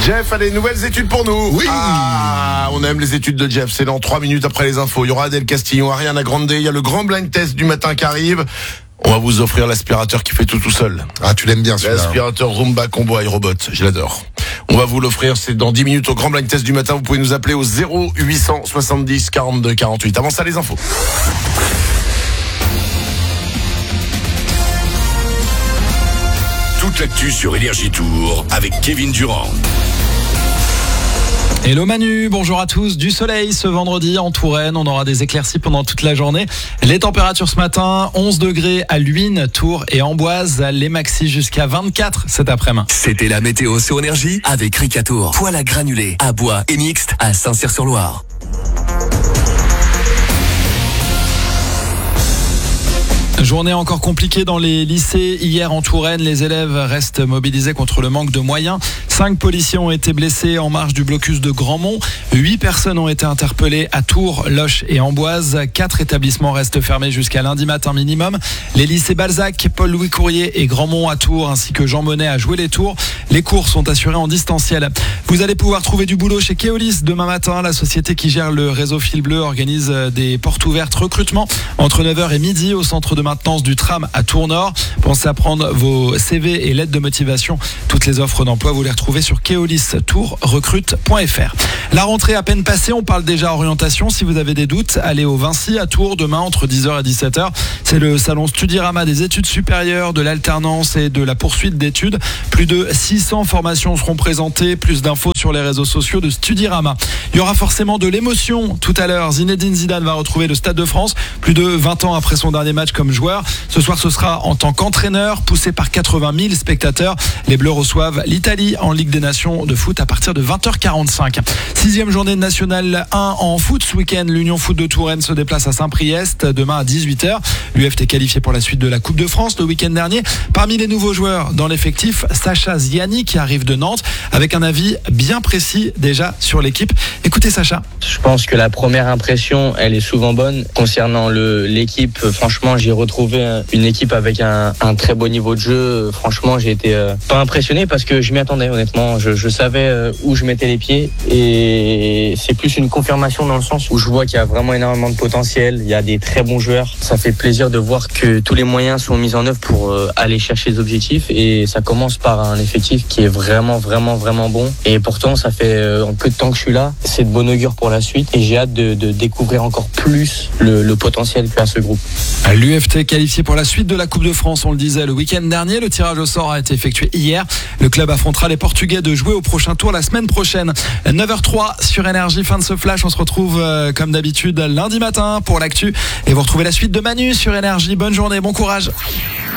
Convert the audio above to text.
Jeff a des nouvelles études pour nous. Oui. On aime les études de Jeff. C'est dans 3 minutes après les infos. Il y aura Adèle Castillon, Ariana Grande. Il y a le grand blind test du matin qui arrive. On va vous offrir l'aspirateur qui fait tout seul. Ah, tu l'aimes bien celui-là. L'aspirateur Roomba Combo iRobot. Je l'adore. On va vous l'offrir. C'est dans 10 minutes au grand blind test du matin. Vous pouvez nous appeler au 0870 42 48. Avant ça, les infos. Toute l'actu sur Énergie Tour avec Kevin Durand. Hello Manu, bonjour à tous. Du soleil ce vendredi en Touraine, on aura des éclaircies pendant toute la journée. Les températures ce matin, 11 degrés à Luynes, Tours et Amboise, les maxis jusqu'à 24 cet après-midi. C'était la météo sur Énergie avec Ricatour. Poêle à granulés, à bois et mixte à Saint-Cyr-sur-Loire. Journée encore compliquée dans les lycées. Hier en Touraine, les élèves restent mobilisés contre le manque de moyens. 5 policiers ont été blessés en marge du blocus de Grandmont. 8 personnes ont été interpellées à Tours, Loches et Amboise. 4 établissements restent fermés jusqu'à lundi matin minimum. Les lycées Balzac, Paul-Louis Courier et Grandmont à Tours, ainsi que Jean Monnet à Jouer-les-Tours. Les cours sont assurés en distanciel. Vous allez pouvoir trouver du boulot chez Keolis demain matin. La société qui gère le réseau Fil Bleu organise des portes ouvertes recrutement entre 9h et midi au centre de maintenance du tram à Tours-Nord. Pensez à prendre vos CV et lettres de motivation. Toutes les offres d'emploi, vous les retrouvez sur keolistourrecrute.fr. La rentrée à peine passée, on parle déjà orientation. Si vous avez des doutes, allez au Vinci à Tours demain entre 10h et 17h. C'est le salon Studirama des études supérieures, de l'alternance et de la poursuite d'études. Plus de 600 formations seront présentées. Plus d'infos sur les réseaux sociaux de Studirama. Il y aura forcément de l'émotion tout à l'heure. Zinedine Zidane va retrouver le Stade de France plus de 20 ans après son dernier match comme joueur. Ce soir, ce sera en tant qu'entraîneur, poussé par 80 000 spectateurs. Les Bleus reçoivent l'Italie en Ligue des Nations de foot à partir de 20h45. 6e journée nationale 1 en foot. Ce week-end, l'Union Foot de Touraine se déplace à Saint-Priest demain à 18h. L'UFT qualifié pour la suite de la Coupe de France le week-end dernier. Parmi les nouveaux joueurs dans l'effectif, Sacha Ziani qui arrive de Nantes avec un avis bien précis déjà sur l'équipe. Écoutez Sacha. Je pense que la première impression, elle est souvent bonne. Concernant l'équipe, franchement, j'ai retrouvé une équipe avec un très beau niveau de jeu. Franchement, j'ai été pas impressionné parce que je m'y attendais honnêtement. Je savais où je mettais les pieds et c'est plus une confirmation dans le sens où je vois qu'il y a vraiment énormément de potentiel. Il y a des très bons joueurs. Ça fait plaisir de voir que tous les moyens sont mis en œuvre pour aller chercher les objectifs et ça commence par un effectif qui est vraiment bon. Et pourtant, ça fait en peu de temps que je suis là. C'est de bon augure pour la suite et j'ai hâte de découvrir encore plus le potentiel qu'a ce groupe. L'UFT qualifié pour la suite de la Coupe de France, on le disait le week-end dernier. Le tirage au sort a été effectué hier. Le club affrontera les Portugais de jouer au prochain tour la semaine prochaine. 9h03 sur Énergie, fin de ce flash. On se retrouve comme d'habitude lundi matin pour l'actu. Et vous retrouvez la suite de Manu sur Énergie. Bonne journée, bon courage.